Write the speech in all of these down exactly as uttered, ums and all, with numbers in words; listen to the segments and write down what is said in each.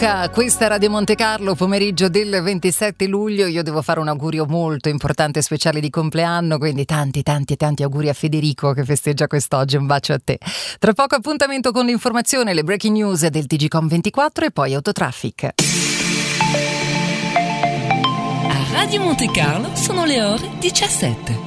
Tocca questa Radio Monte Carlo, pomeriggio del ventisette luglio. Io devo fare un augurio molto importante e speciale di compleanno, quindi tanti tanti tanti auguri a Federico che festeggia quest'oggi. Un bacio a te. Tra poco appuntamento con l'informazione, le breaking news del T G Com ventiquattro e poi Autotraffic. A Radio Monte Carlo sono le ore diciassette.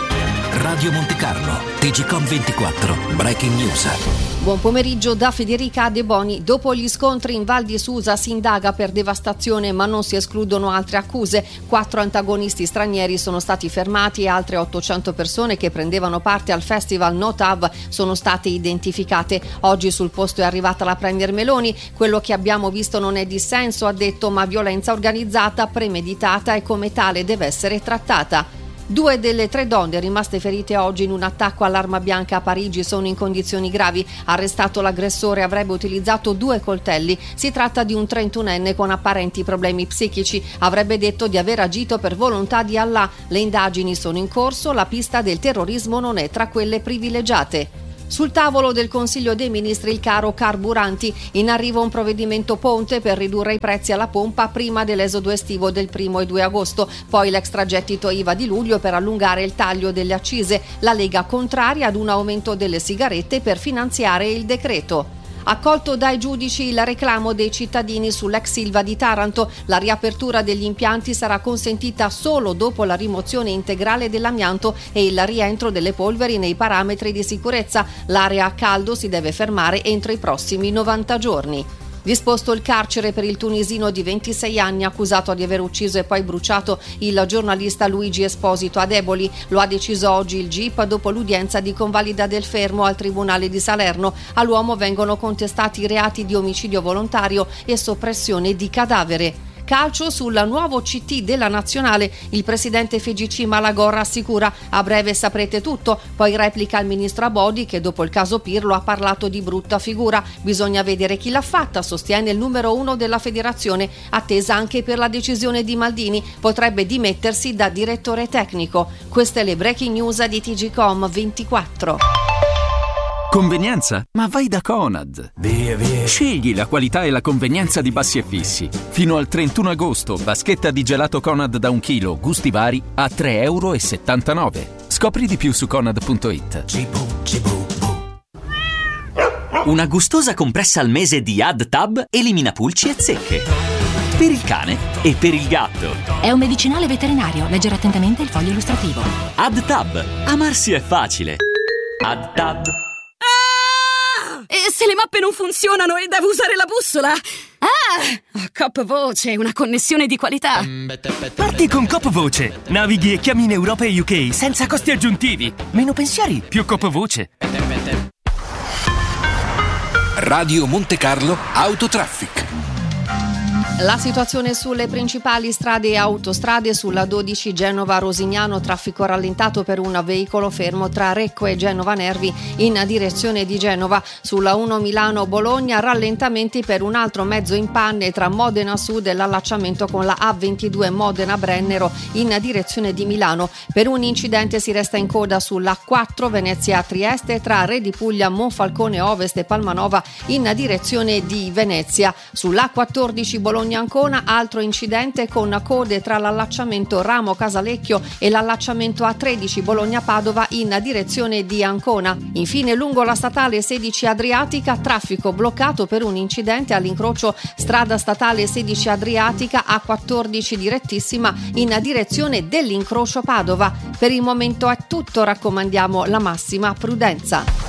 Radio Monte Carlo, T G Com ventiquattro, breaking news. Buon pomeriggio da Federica De Boni. Dopo gli scontri in Val di Susa si indaga per devastazione, ma non si escludono altre accuse. Quattro antagonisti stranieri sono stati fermati e altre ottocento persone che prendevano parte al festival No Tav sono state identificate. Oggi sul posto è arrivata la Premier Meloni. Quello che abbiamo visto non è dissenso, ha detto, ma violenza organizzata, premeditata e come tale deve essere trattata. Due delle tre donne rimaste ferite oggi in un attacco all'arma bianca a Parigi sono in condizioni gravi. Arrestato l'aggressore, avrebbe utilizzato due coltelli. Si tratta di un trentunenne con apparenti problemi psichici. Avrebbe detto di aver agito per volontà di Allah. Le indagini sono in corso, la pista del terrorismo non è tra quelle privilegiate. Sul tavolo del Consiglio dei Ministri il caro carburanti. In arrivo un provvedimento ponte per ridurre i prezzi alla pompa prima dell'esodo estivo del primo e due agosto, poi l'extragettito I V A di luglio per allungare il taglio delle accise. La Lega contraria ad un aumento delle sigarette per finanziare il decreto. Accolto dai giudici il reclamo dei cittadini sull'ex Ilva di Taranto, la riapertura degli impianti sarà consentita solo dopo la rimozione integrale dell'amianto e il rientro delle polveri nei parametri di sicurezza. L'area a caldo si deve fermare entro i prossimi novanta giorni. Disposto il carcere per il tunisino di ventisei anni accusato di aver ucciso e poi bruciato il giornalista Luigi Esposito ad Eboli. Lo ha deciso oggi il G I P dopo l'udienza di convalida del fermo al Tribunale di Salerno. All'uomo vengono contestati i reati di omicidio volontario e soppressione di cadavere. Calcio sul nuovo C T della Nazionale. Il presidente F G C Malagor assicura: a breve saprete tutto. Poi replica il ministro Abodi che dopo il caso Pirlo ha parlato di brutta figura. Bisogna vedere chi l'ha fatta, sostiene il numero uno della federazione. Attesa anche per la decisione di Maldini, potrebbe dimettersi da direttore tecnico. Queste le breaking news di T G Com ventiquattro. Convenienza? Ma vai da Conad! Via, via. Scegli la qualità e la convenienza di Bassi e Fissi. Fino al trentuno agosto, vaschetta di gelato Conad da un chilo, gusti vari, a tre e settantanove euro. Scopri di più su conad punto it. Cibu, cibu, bu. Una gustosa compressa al mese di AdTab elimina pulci e zecche. Per il cane e per il gatto. È un medicinale veterinario. Leggere attentamente il foglio illustrativo. AdTab. Amarsi è facile. AdTab. E se le mappe non funzionano e devo usare la bussola? Ah! Coop Voce, una connessione di qualità. Parti con Coop Voce. Navighi e chiami in Europa e U K senza costi aggiuntivi. Meno pensieri, più Coop Voce. Radio Monte Carlo, Autotraffic. La situazione sulle principali strade e autostrade: sulla dodici Genova-Rosignano, traffico rallentato per un veicolo fermo tra Recco e Genova Nervi in direzione di Genova. Sulla uno Milano-Bologna, rallentamenti per un altro mezzo in panne tra Modena Sud e l'allacciamento con la A ventidue Modena-Brennero in direzione di Milano. Per un incidente si resta in coda sulla quattro Venezia-Trieste tra Re di Puglia, Monfalcone Ovest e Palmanova in direzione di Venezia. Sulla quattordici Bologna Ancona, altro incidente con code tra l'allacciamento Ramo Casalecchio e l'allacciamento A tredici Bologna Padova in direzione di Ancona. Infine lungo la statale sedici Adriatica, traffico bloccato per un incidente all'incrocio strada statale sedici Adriatica A quattordici direttissima in direzione dell'incrocio Padova. Per il momento è tutto, raccomandiamo la massima prudenza.